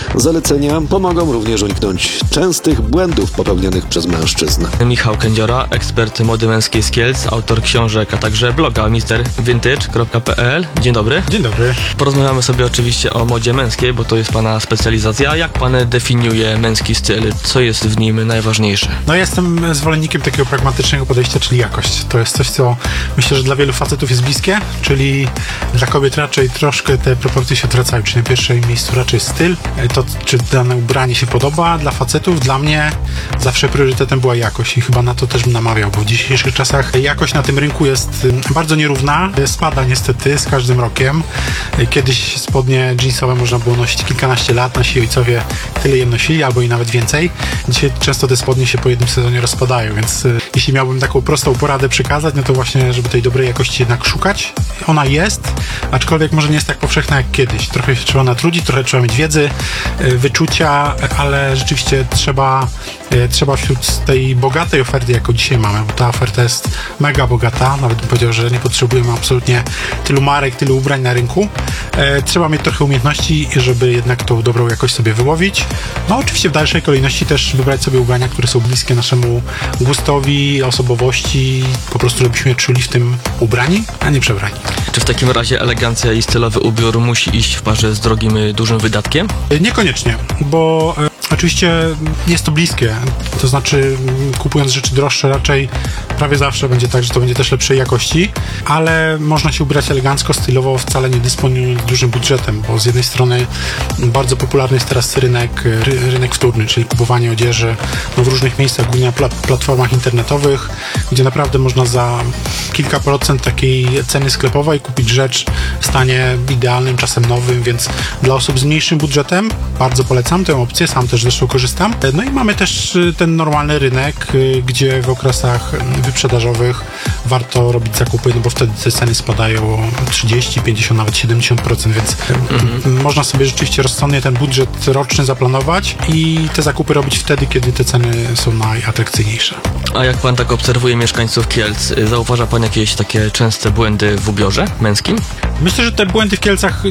Zalecenia pomogą również uniknąć częstych błędów popełnianych przez mężczyzn. Michał Kędziora, ekspert mody męskiej z Kielc, autor książek, a także bloga mrvintage.pl. Dzień dobry. Dzień dobry. Porozmawiamy sobie oczywiście o modzie męskiej, bo to jest pana specjalizacja. Jak pan definiuje męski styl? Co jest w nim najważniejsze? No ja jestem zwolennikiem takiego pragmatycznego podejścia, czyli jakość. To jest coś, co myślę, że dla wielu facetów jest bliskie, czyli dla kobiet raczej troszkę te proporcje się odwracają. Czyli na pierwszym miejscu raczej styl, to czy dane ubranie się podoba. Dla facetów, dla mnie zawsze priorytetem była jakość i chyba na to też bym namawiał, bo w dzisiejszych czasach jakość na tym rynku jest bardzo nierówna. Spada niestety z każdym rokiem. Kiedyś spodnie jeansowe można było nosić kilkanaście lat, nasi ojcowie tyle je nosili, albo i nawet więcej. Dzisiaj często te spodnie się po jednym sezonie rozpadają, więc jeśli miałbym taką prostą poradę przekazać, no to właśnie, żeby tej dobrej jakości jednak szukać. Ona jest, aczkolwiek może nie jest tak powszechna jak kiedyś. Trochę się trzeba natrudzić, trochę trzeba mieć wiedzy, wyczucia, ale rzeczywiście trzeba wśród tej bogatej oferty, jaką dzisiaj mamy, bo ta oferta jest mega bogata, nawet bym powiedział, że nie potrzebujemy absolutnie tylu marek, tylu ubrań na rynku. Trzeba mieć trochę umiejętności, żeby jednak tą dobrą jakość sobie wyłowić. No oczywiście w dalszej kolejności też wybrać sobie ubrania, które są bliskie naszemu gustowi, osobowości, po prostu żebyśmy czuli w tym ubrani, a nie przebrani. Czy w takim razie elegancja i stylowy ubiór musi iść w parze z drogim, dużym wydatkiem? Niekoniecznie, bo oczywiście jest to bliskie, to znaczy kupując rzeczy droższe raczej prawie zawsze będzie tak, że to będzie też lepszej jakości, ale można się ubrać elegancko, stylowo, wcale nie dysponując dużym budżetem, bo z jednej strony bardzo popularny jest teraz rynek wtórny, czyli kupowanie odzieży w różnych miejscach, głównie na platformach internetowych, gdzie naprawdę można za kilka procent takiej ceny sklepowej kupić rzecz w stanie idealnym, czasem nowym, więc dla osób z mniejszym budżetem bardzo polecam tę opcję, sam też zresztą korzystam. No i mamy też ten normalny rynek, gdzie w okresach wyprzedażowych warto robić zakupy, no bo wtedy te ceny spadają o 30, 50, nawet 70%, więc można sobie rzeczywiście rozsądnie ten budżet roczny zaplanować i te zakupy robić wtedy, kiedy te ceny są najatrakcyjniesze. A jak pan tak obserwuje mieszkańców Kielc, zauważa pan jakieś takie częste błędy w ubiorze męskim? Myślę, że te błędy w Kielcach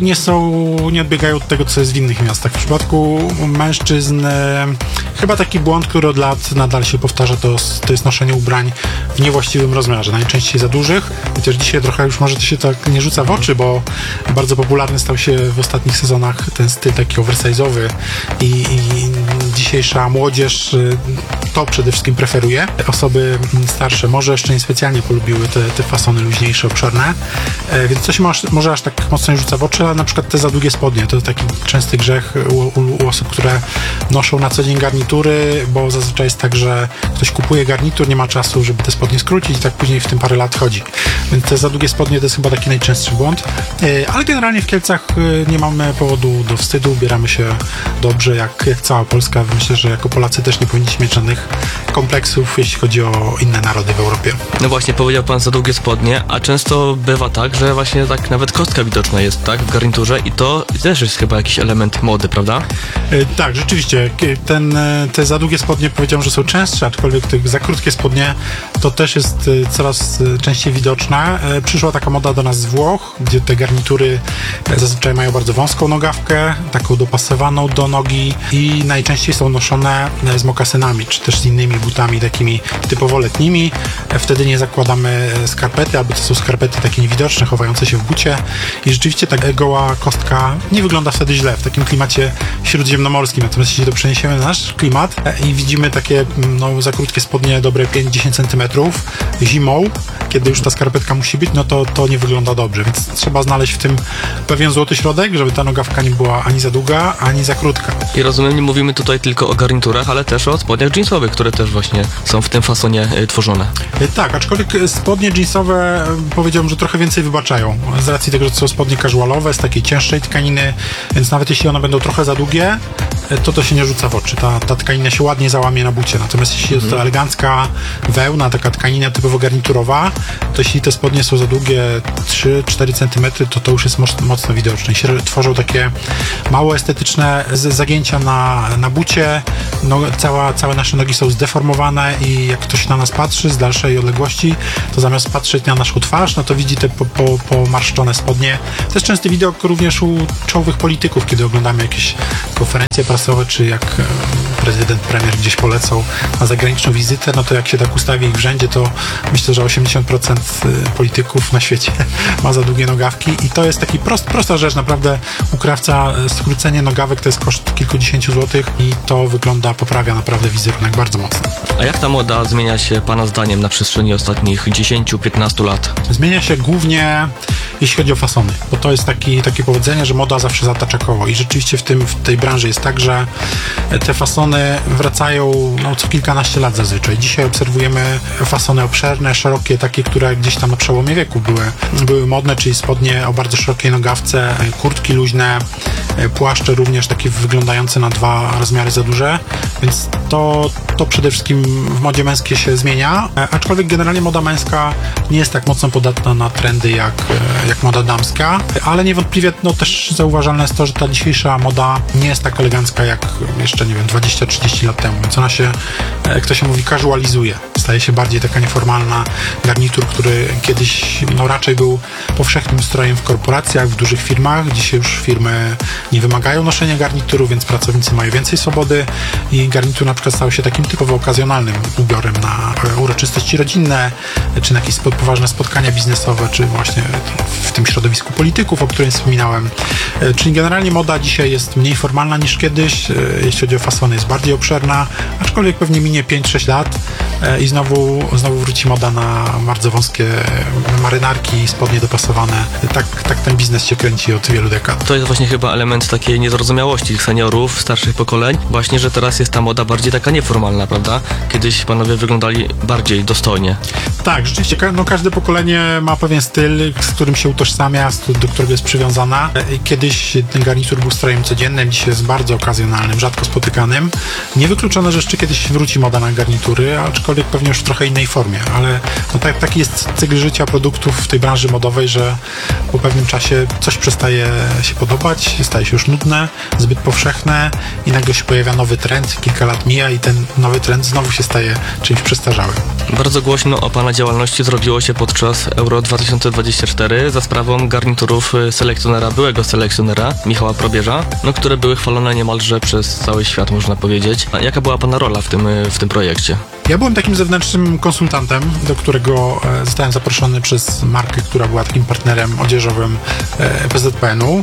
nie odbiegają od tego, co jest w innych miastach. W przypadku mężczyzn chyba taki błąd, który od lat nadal się powtarza, to jest noszenie ubrań w niewłaściwym rozmiarze, najczęściej za dużych, chociaż dzisiaj trochę już może to się tak nie rzuca w oczy, bo bardzo popularny stał się w ostatnich sezonach ten styl taki oversize'owy i dzisiejsza młodzież to przede wszystkim preferuje. Osoby starsze może jeszcze niespecjalnie polubiły te fasony luźniejsze, obszerne, więc to się może aż tak mocno nie rzuca w oczy, ale na przykład te za długie spodnie, to taki częsty grzech u osób, które noszą na co dzień garnitury, bo zazwyczaj jest tak, że ktoś kupuje garnitur, nie ma czasu, żeby te spodnie skrócić i tak później w tym parę lat chodzi. Więc te za długie spodnie to jest chyba taki najczęstszy błąd, ale generalnie w Kielcach nie mamy powodu do wstydu, ubieramy się dobrze jak cała Polska. Myślę, że jako Polacy też nie powinniśmy mieć żadnych kompleksów, jeśli chodzi o inne narody w Europie. No właśnie, powiedział pan za długie spodnie, a często bywa tak, że właśnie tak nawet kostka widoczna jest, tak, w garniturze i to też jest chyba jakiś element mody, prawda? Tak, rzeczywiście. Te za długie spodnie powiedziałem, że są częstsze, aczkolwiek te za krótkie spodnie to też jest coraz częściej widoczne. Przyszła taka moda do nas z Włoch, gdzie te garnitury zazwyczaj mają bardzo wąską nogawkę, taką dopasowaną do nogi i najczęściej są noszone z mokasynami, czy też z innymi butami takimi typowo letnimi. Wtedy nie zakładamy skarpety, albo to są skarpety takie niewidoczne, chowające się w bucie i rzeczywiście ta goła kostka nie wygląda wtedy źle w takim klimacie śródziemnomorskim. Natomiast jeśli to przeniesiemy na nasz klimat i widzimy takie za krótkie spodnie dobre 5-10 cm zimą, kiedy już ta skarpetka musi być, no to nie wygląda dobrze, więc trzeba znaleźć w tym pewien złoty środek, żeby ta nogawka nie była ani za długa, ani za krótka. I rozumiem, nie mówimy tutaj tylko o garniturach, ale też o spodniach jeansowych, które też właśnie są w tym fasonie tworzone. Tak, aczkolwiek spodnie jeansowe powiedziałbym, że trochę więcej wybaczają, z racji tego, że to są spodnie casualowe, z takiej cięższej tkaniny, więc nawet jeśli one będą trochę za długie, to się nie rzuca w oczy. Ta tkanina się ładnie załamie na bucie. Natomiast jeśli jest to elegancka wełna, taka tkanina typowo garniturowa, to jeśli te spodnie są za długie 3-4 cm, to już jest mocno widoczne. I się tworzą takie mało estetyczne zagięcia na bucie. No, całe nasze nogi są zdeformowane i jak ktoś na nas patrzy z dalszej odległości, to zamiast patrzeć na naszą twarz, no to widzi te pomarszczone spodnie. To jest częsty widok również u czołowych polityków, kiedy oglądamy jakieś konferencje prasowe, czy jak prezydent, premier gdzieś polecą na zagraniczną wizytę, no to jak się tak ustawi ich w rzędzie, to myślę, że 80% polityków na świecie ma za długie nogawki i to jest taki prosta rzecz, naprawdę u krawca skrócenie nogawek to jest koszt kilkudziesięciu złotych i to poprawia naprawdę wizerunek bardzo mocno. A jak ta moda zmienia się Pana zdaniem na przestrzeni ostatnich 10-15 lat? Zmienia się głównie jeśli chodzi o fasony, bo to jest takie powiedzenie, że moda zawsze zatacza koło i rzeczywiście w tej branży jest tak, że te fasony wracają co kilkanaście lat zazwyczaj. Dzisiaj obserwujemy fasony obszerne, szerokie, takie, które gdzieś tam na przełomie wieku były modne, czyli spodnie o bardzo szerokiej nogawce, kurtki luźne, płaszcze również takie wyglądające na 2 rozmiary za duże, więc to przede wszystkim w modzie męskiej się zmienia, aczkolwiek generalnie moda męska nie jest tak mocno podatna na trendy jak moda damska, ale niewątpliwie też zauważalne jest to, że ta dzisiejsza moda nie jest tak elegancka jak jeszcze, 20-30 lat temu, więc ona się, jak to się mówi, casualizuje. Staje się bardziej taka nieformalna. Garnitur, który kiedyś raczej był powszechnym strojem w korporacjach, w dużych firmach. Dzisiaj już firmy nie wymagają noszenia garnituru, więc pracownicy mają więcej swobody i garnitur na przykład stał się takim typowo okazjonalnym ubiorem na uroczystości rodzinne, czy na jakieś poważne spotkania biznesowe, czy właśnie w tym środowisku polityków, o którym wspominałem. Czyli generalnie moda dzisiaj jest mniej formalna niż kiedyś, jeśli chodzi o fasony jest bardziej obszerna, aczkolwiek pewnie minie 5-6 lat i znowu wróci moda na bardzo wąskie marynarki i spodnie dopasowane. Tak ten biznes się kręci od wielu dekad. To jest właśnie chyba element takiej niezrozumiałości seniorów, starszych pokoleń, właśnie, że teraz jest ta moda bardziej taka nieformalna, prawda? Kiedyś panowie wyglądali bardziej dostojnie. Tak, rzeczywiście, każde pokolenie ma pewien styl, z którym się utożsamia, do którego jest przywiązana. Kiedyś ten garnitur był strojem codziennym, dzisiaj jest bardzo okazjonalnym, rzadko spotykanym. Niewykluczone, że jeszcze kiedyś wróci moda na garnitury, aczkolwiek pewnie już w trochę innej formie, ale taki jest cykl życia produktów w tej branży modowej, że po pewnym czasie coś przestaje się podobać, staje się już nudne, zbyt powszechne i nagle się pojawia nowy trend, kilka lat mija i ten nowy trend znowu się staje czymś przestarzałym. Bardzo głośno o Pana działalności zrobiło się podczas Euro 2024 za sprawą garniturów byłego selekcjonera Michała Probierza, które były chwalone niemalże przez cały świat, można powiedzieć. A jaka była Pana rola w tym projekcie? Ja byłem takim zewnętrznym konsultantem, do którego zostałem zaproszony przez markę, która była takim partnerem odzieżowym PZPN-u.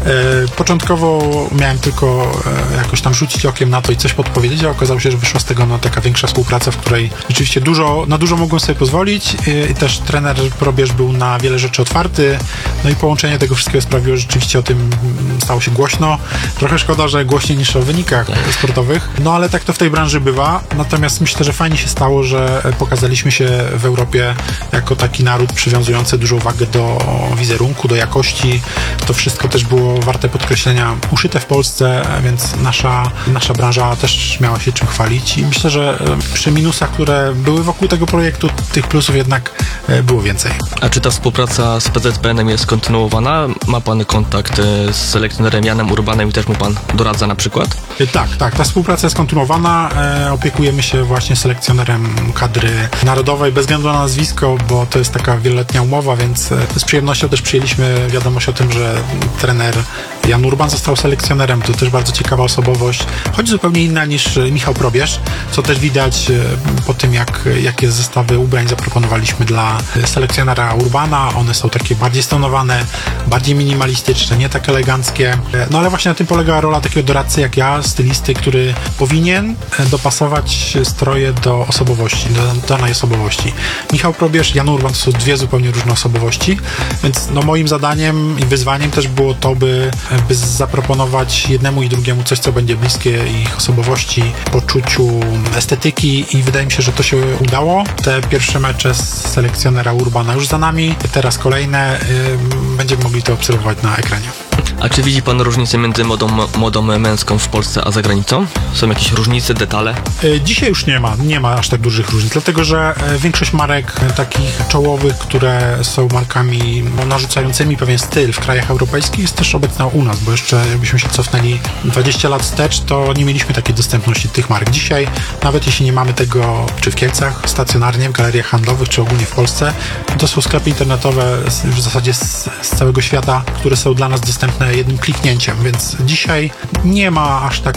Początkowo miałem tylko jakoś tam rzucić okiem na to i coś podpowiedzieć, a okazało się, że wyszła z tego taka większa współpraca, w której rzeczywiście na dużo mogłem sobie pozwolić i też trener Probierz był na wiele rzeczy otwarty, no i połączenie tego wszystkiego sprawiło, że rzeczywiście o tym stało się głośno. Trochę szkoda, że głośniej niż o wynikach sportowych, no ale tak to w tej branży bywa, natomiast myślę, że fajnie się stało, że pokazaliśmy się w Europie jako taki naród przywiązujący dużą wagę do wizerunku, do jakości. To wszystko też było warte podkreślenia, uszyte w Polsce, więc nasza branża też miała się czym chwalić i myślę, że przy minusach, które były wokół tego projektu, tych plusów jednak było więcej. A czy ta współpraca z PZPN-em jest kontynuowana? Ma Pan kontakt z selekcjonerem Janem Urbanem i też mu Pan doradza na przykład? Tak, ta współpraca jest kontynuowana. Opiekujemy się właśnie selekcjonerem kadry narodowej, bez względu na nazwisko, bo to jest taka wieloletnia umowa, więc z przyjemnością też przyjęliśmy wiadomość o tym, że trener Jan Urban został selekcjonerem. To też bardzo ciekawa osobowość, choć zupełnie inna niż Michał Probierz, co też widać po tym, jakie zestawy ubrań zaproponowaliśmy dla selekcjonera Urbana. One są takie bardziej stonowane, bardziej minimalistyczne, nie tak eleganckie. No ale właśnie na tym polega rola takiego doradcy jak ja, stylisty, który powinien dopasować stroje do osobowości, do danej osobowości. Michał Probierz, Jan Urban to są dwie zupełnie różne osobowości, więc moim zadaniem i wyzwaniem też było to, by zaproponować jednemu i drugiemu coś, co będzie bliskie ich osobowości, poczuciu estetyki i wydaje mi się, że to się udało. Te pierwsze mecze z selekcjonera Urbana już za nami, teraz kolejne, będziemy mogli to obserwować na ekranie. A czy widzi pan różnicę między modą męską w Polsce a za granicą? Są jakieś różnice, detale? Dzisiaj już nie ma aż tak dużych różnic, dlatego że większość marek takich czołowych, które są markami narzucającymi pewien styl w krajach europejskich, jest też obecna u nas, bo jeszcze jakbyśmy się cofnęli 20 lat wstecz, to nie mieliśmy takiej dostępności tych mark. Dzisiaj, nawet jeśli nie mamy tego czy w Kielcach, stacjonarnie, w galeriach handlowych, czy ogólnie w Polsce, to są sklepy internetowe w zasadzie z całego świata, które są dla nas dostępne jednym kliknięciem, więc dzisiaj nie ma aż tak